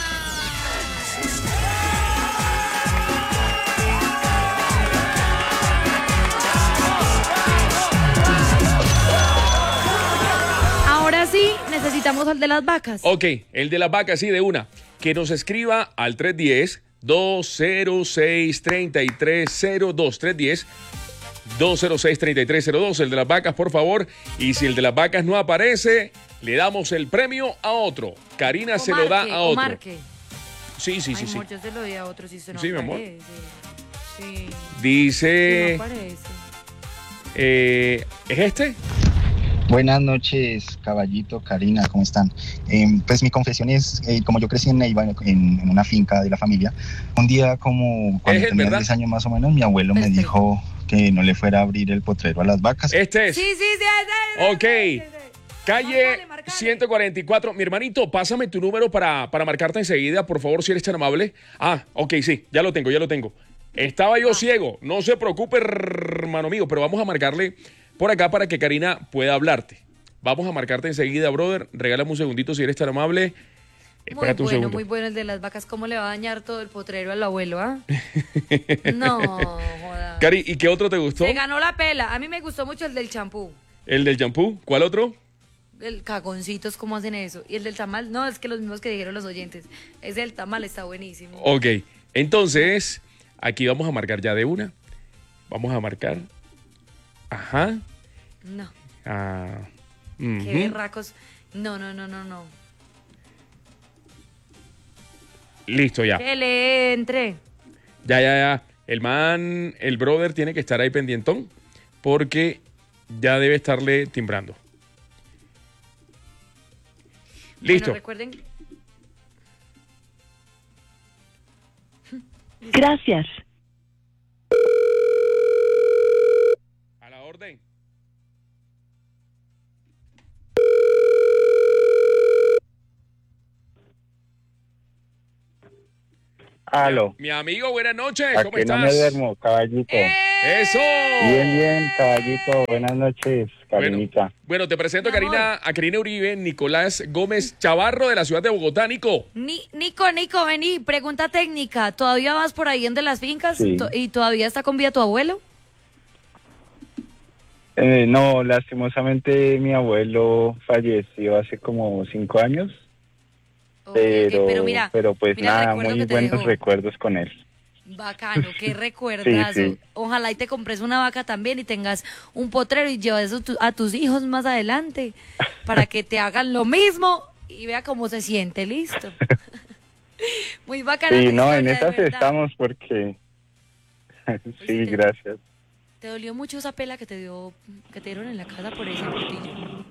Speaker 4: Ahora sí, necesitamos al de las vacas.
Speaker 1: Ok, el de las vacas, sí, de una. Que nos escriba al tres uno cero, dos cero seis, tres tres cero dos. tres uno cero, dos cero seis, tres tres cero dos. El de las vacas, por favor. Y si el de las vacas no aparece, le damos el premio a otro. Karina se lo da
Speaker 4: Marque,
Speaker 1: a
Speaker 4: o
Speaker 1: otro.
Speaker 4: marque.
Speaker 1: Sí, sí, sí,
Speaker 4: Ay,
Speaker 1: sí.
Speaker 4: amor, yo se lo di a otro si se no
Speaker 1: Sí, mi amor.
Speaker 4: aparece. Sí.
Speaker 1: Dice,
Speaker 4: Sí, no aparece.
Speaker 1: eh, ¿es este?
Speaker 14: Buenas noches, caballito, Karina, ¿cómo están? Eh, pues mi confesión es, eh, como yo crecí en Neiva, en, en una finca de la familia, un día como cuando
Speaker 1: Es él,
Speaker 14: tenía
Speaker 1: ¿verdad?
Speaker 14: diez años más o menos, mi abuelo me dijo que no le fuera a abrir el potrero a las vacas.
Speaker 1: Este es.
Speaker 4: Sí, sí, sí. ese, ese,
Speaker 1: Ok.
Speaker 4: ese, ese.
Speaker 1: Calle ciento cuarenta y cuatro. Mi hermanito, pásame tu número para, para marcarte enseguida, por favor, si eres tan amable. Ah, ok, sí, ya lo tengo, ya lo tengo. Estaba yo ciego, no se preocupe, hermano mío, pero vamos a marcarle por acá para que Karina pueda hablarte. Vamos a marcarte enseguida, brother. Regálame un segundito si eres tan amable.
Speaker 4: Muy
Speaker 1: Espérate un
Speaker 4: bueno,
Speaker 1: segundo.
Speaker 4: muy bueno el de las vacas. ¿Cómo le va a dañar todo el potrero al abuelo, ah? No, joda.
Speaker 1: Cari, ¿y qué otro te gustó?
Speaker 4: Se ganó la pela. A mí me gustó mucho el del champú.
Speaker 1: El del champú, ¿cuál otro?
Speaker 4: El cagoncitos, ¿cómo hacen eso? Y el del tamal, no, es que los mismos que dijeron los oyentes. Ese del tamal está buenísimo.
Speaker 1: Ok, entonces, aquí vamos a marcar ya de una. Vamos a marcar. Ajá.
Speaker 4: No.
Speaker 1: Ah,
Speaker 4: Qué
Speaker 1: ujú.
Speaker 4: berracos. No, no, no, no, no.
Speaker 1: Listo, ya.
Speaker 4: Que le entre.
Speaker 1: Ya, ya, ya. El man, el brother tiene que estar ahí pendientón porque ya debe estarle timbrando. Listo.
Speaker 4: Bueno, recuerden.
Speaker 15: Gracias.
Speaker 1: A la orden.
Speaker 16: Aló.
Speaker 1: Mi amigo, buenas noches.
Speaker 16: ¿A
Speaker 1: ¿Cómo
Speaker 16: que
Speaker 1: estás?
Speaker 16: no me duermo, caballito?
Speaker 1: ¡Eso!
Speaker 16: Bien, bien, caballito. Buenas noches, Karinita.
Speaker 1: Bueno, te presento a Karina, a Karina Uribe, Nicolás Gómez Chavarro de la ciudad de Bogotá. Nico.
Speaker 4: Ni, Nico, Nico, vení, pregunta técnica. ¿Todavía vas por ahí en de las fincas?
Speaker 16: Sí.
Speaker 4: To- ¿Y todavía está con vida tu abuelo?
Speaker 16: Eh, no, lastimosamente mi abuelo falleció hace como cinco años. Pero,
Speaker 4: pero mira,
Speaker 16: pero pues
Speaker 4: mira el
Speaker 16: nada,
Speaker 4: recuerdo
Speaker 16: muy
Speaker 4: que te
Speaker 16: buenos
Speaker 4: dejó.
Speaker 16: recuerdos con él.
Speaker 4: Bacano, qué recuerdazo.
Speaker 16: Sí, sí.
Speaker 4: Ojalá y te compres una vaca también y tengas un potrero y lleves eso tu- a tus hijos más adelante para que te hagan lo mismo y vea cómo se siente, listo. Muy bacana.
Speaker 16: Sí,
Speaker 4: tu
Speaker 16: no, en
Speaker 4: historia, de
Speaker 16: esas
Speaker 4: verdad.
Speaker 16: estamos porque... sí, gracias.
Speaker 4: ¿Te dolió mucho esa pela que te dio, que te dieron en la casa por ese portillo?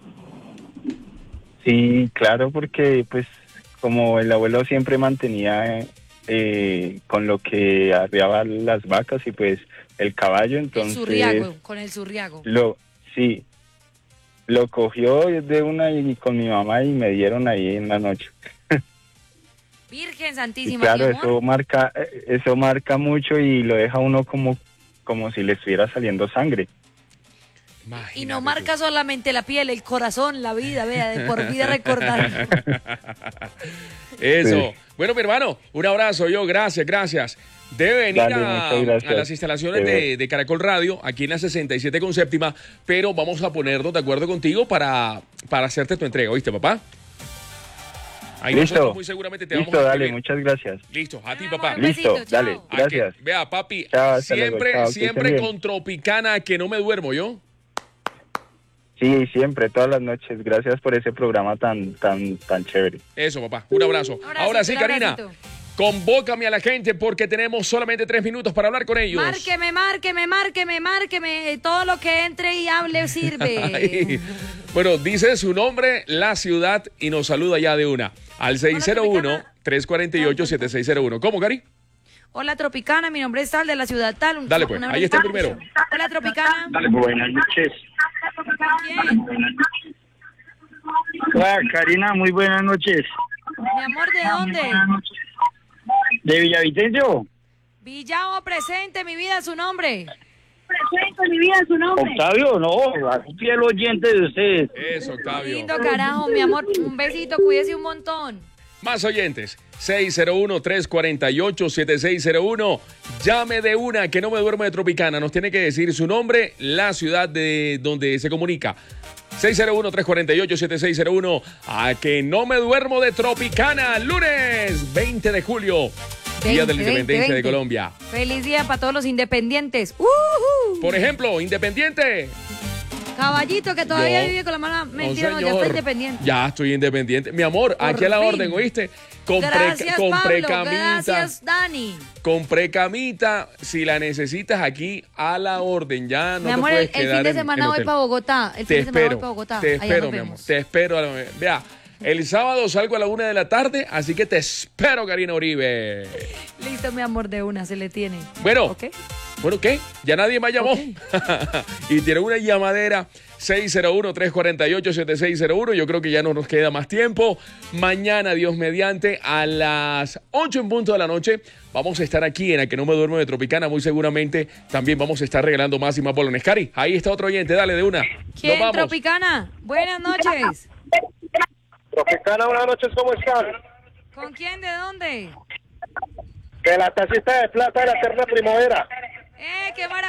Speaker 16: Sí, claro, porque pues como el abuelo siempre mantenía eh, con lo que arriaba las vacas y pues el caballo,
Speaker 4: El
Speaker 16: entonces
Speaker 4: zurriago, con el zurriago.
Speaker 16: lo sí lo cogió de una y con mi mamá y me dieron ahí en la noche.
Speaker 4: Virgen
Speaker 16: Y
Speaker 4: Santísima,
Speaker 16: claro,
Speaker 4: mi amor.
Speaker 16: eso marca eh, eso marca mucho y lo deja uno como como si le estuviera saliendo sangre.
Speaker 4: Y no marca solamente la piel, el corazón, la vida, vea, de por vida recordar.
Speaker 1: Eso.
Speaker 16: Sí.
Speaker 1: Bueno, mi hermano, un abrazo yo. Gracias, gracias. Debe venir
Speaker 16: Dale,
Speaker 1: a,
Speaker 16: muchas gracias.
Speaker 1: a las instalaciones
Speaker 16: Te
Speaker 1: de,
Speaker 16: veo.
Speaker 1: de Caracol Radio, aquí en la sesenta y siete con séptima, pero vamos a ponernos de acuerdo contigo para, para hacerte tu entrega, ¿oíste, papá? Ahí
Speaker 16: Listo.
Speaker 1: nosotros muy seguramente te
Speaker 16: Listo,
Speaker 1: vamos a
Speaker 16: dale,
Speaker 1: escribir.
Speaker 16: muchas gracias.
Speaker 1: Listo, a ti, papá.
Speaker 16: Listo, dale,
Speaker 1: A que-
Speaker 16: gracias.
Speaker 1: vea, papi,
Speaker 16: Chao, hasta luego,
Speaker 1: siempre,
Speaker 16: chao, que
Speaker 1: siempre
Speaker 16: estén bien.
Speaker 1: con Tropicana, que no me duermo yo.
Speaker 16: Sí, siempre, todas las noches. Gracias por ese programa tan tan tan chévere.
Speaker 1: Eso, papá. Un abrazo. Ahora sí,
Speaker 4: un
Speaker 1: Karina,
Speaker 4: abracito.
Speaker 1: convócame a la gente porque tenemos solamente tres minutos para hablar con ellos.
Speaker 4: Márqueme, márqueme, márqueme, márqueme. Todo lo que entre y hable sirve.
Speaker 1: Ay. Bueno, dice su nombre, la ciudad y nos saluda ya de una. Al seis cero uno, tres cuatro ocho, siete seis cero uno. ¿Cómo, Cari?
Speaker 4: Hola, Tropicana, mi nombre es Tal, de la ciudad Tal. Un-
Speaker 1: Dale, pues,
Speaker 4: un
Speaker 1: ahí está el
Speaker 4: abrazo.
Speaker 1: primero.
Speaker 4: Hola, Tropicana.
Speaker 16: Buenas noches.
Speaker 4: ¿Quién?
Speaker 16: Hola, Karina, muy buenas noches.
Speaker 4: Mi amor, ¿de dónde?
Speaker 16: ¿De Villavicencio?
Speaker 4: Villao, presente, mi vida, su nombre.
Speaker 8: Presente, mi vida, su nombre.
Speaker 16: Octavio, no, un fiel oyente de ustedes.
Speaker 1: Eso, Octavio.
Speaker 4: Lindo carajo, mi amor. Un besito, cuídese un montón.
Speaker 1: Más oyentes. seis cero uno, tres cuatro ocho, siete seis cero uno. Llame de una, que no me duermo de Tropicana. Nos tiene que decir su nombre, la ciudad de donde se comunica. seis cero uno, tres cuatro ocho, siete seis cero uno. A que no me duermo de Tropicana. Lunes veinte de julio. Día de la
Speaker 4: veinte,
Speaker 1: Independencia de
Speaker 4: veinte.
Speaker 1: Colombia.
Speaker 4: Feliz día para todos los independientes. ¡Ujú!
Speaker 1: Por ejemplo, Independiente.
Speaker 4: Caballito que todavía
Speaker 1: Yo-
Speaker 4: vive con la mano.
Speaker 1: No,
Speaker 4: Mentira, no, ya
Speaker 1: señor.
Speaker 4: está independiente.
Speaker 1: Ya estoy independiente. Mi amor,
Speaker 4: Por
Speaker 1: aquí a la
Speaker 4: fin.
Speaker 1: orden, ¿oíste? Compré,
Speaker 4: Gracias,
Speaker 1: compré
Speaker 4: Pablo.
Speaker 1: camita.
Speaker 4: Gracias, Dani.
Speaker 1: Compré camita. Si la necesitas aquí, a la orden. Ya no
Speaker 4: mi
Speaker 1: te
Speaker 4: amor, el,
Speaker 1: puedes
Speaker 4: el
Speaker 1: quedar
Speaker 4: fin de
Speaker 1: en-
Speaker 4: semana
Speaker 1: en
Speaker 4: voy
Speaker 1: hotel.
Speaker 4: para Bogotá. El
Speaker 1: Te
Speaker 4: fin de semana voy
Speaker 1: espero,
Speaker 4: para Bogotá.
Speaker 1: te
Speaker 4: Allá
Speaker 1: espero,
Speaker 4: nos
Speaker 1: mi amor.
Speaker 4: vemos.
Speaker 1: Te espero. a la- Vea, el sábado salgo a la una de la tarde, así que te espero, Karina Uribe.
Speaker 4: Listo, mi amor, de una, se le tiene.
Speaker 1: Bueno,
Speaker 4: ¿Ok?
Speaker 1: bueno, ¿qué? Ya nadie me llamó. Y tiene una llamadera. seis cero uno, tres cuatro ocho, siete seis cero uno. Yo creo que ya no nos queda más tiempo. Mañana, Dios mediante, a las ocho en punto de la noche, vamos a estar aquí en A Que No Me Duermo de Tropicana. Muy seguramente también vamos a estar regalando más y más bolones. Cari, ahí está otro oyente. Dale, de una.
Speaker 4: ¿Quién,
Speaker 1: Nos vamos.
Speaker 4: Tropicana? Buenas noches.
Speaker 17: Tropicana, buenas noches, ¿cómo están?
Speaker 4: ¿Con quién? ¿De dónde?
Speaker 17: Que la tacita de plata de la eterna primavera.
Speaker 4: ¡Eh, qué maravilla!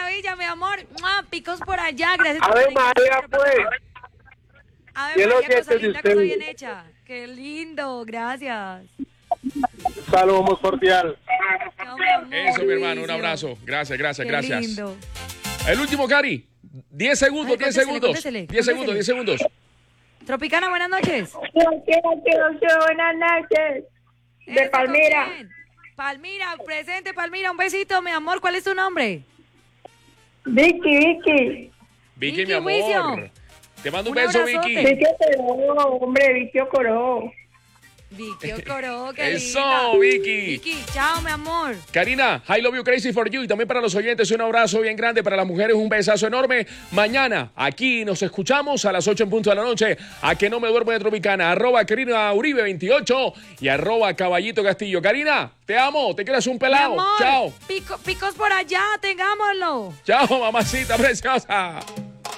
Speaker 4: maravilla, mi amor. ¡Mua! Picos por allá. Gracias
Speaker 17: A
Speaker 4: por
Speaker 17: ver,
Speaker 4: venir.
Speaker 17: María, pues.
Speaker 4: A ver,
Speaker 17: ¿Qué es lo
Speaker 4: María,
Speaker 17: que
Speaker 4: cosa
Speaker 17: es de
Speaker 4: linda, cosa
Speaker 17: usted?
Speaker 4: bien hecha. Qué lindo, gracias.
Speaker 17: Saludos muy cordial.
Speaker 1: Eso, mi hermano, un abrazo. Gracias, gracias,
Speaker 4: Qué
Speaker 1: gracias.
Speaker 4: lindo.
Speaker 1: El último, Cari. diez segundos,
Speaker 4: Ay,
Speaker 1: diez
Speaker 4: cuéntesele,
Speaker 1: segundos.
Speaker 4: cuéntesele,
Speaker 1: diez segundos, diez segundos.
Speaker 4: Tropicana, buenas noches.
Speaker 8: Buenas noches. De
Speaker 4: Eso,
Speaker 8: Palmira.
Speaker 4: ¿con quién? Palmira, presente, Palmira. Un besito, mi amor. ¿Cuál es tu nombre?
Speaker 8: Vicky, Vicky.
Speaker 1: Vicky, mi
Speaker 4: Vicky
Speaker 1: amor.
Speaker 4: Wicio.
Speaker 1: Te mando un,
Speaker 4: Un
Speaker 1: beso,
Speaker 4: abrazote.
Speaker 1: Vicky.
Speaker 8: Vicky Ocoró, hombre, Vicky Ocoró.
Speaker 4: Vicky Ocoró, qué
Speaker 1: Eso,
Speaker 4: linda.
Speaker 1: Vicky.
Speaker 4: Vicky, chao, mi amor.
Speaker 1: Karina, I love you crazy for you. Y también para los oyentes un abrazo bien grande. Para las mujeres un besazo enorme. Mañana aquí nos escuchamos a las ocho en punto de la noche. A que no me duermo de Tropicana. Arroba Karina Uribe veintiocho y arroba Caballito Castillo. Karina, te amo. Te quieras un pelado.
Speaker 4: Mi amor,
Speaker 1: Chao.
Speaker 4: pico- picos por allá, tengámoslo.
Speaker 1: Chao, mamacita preciosa.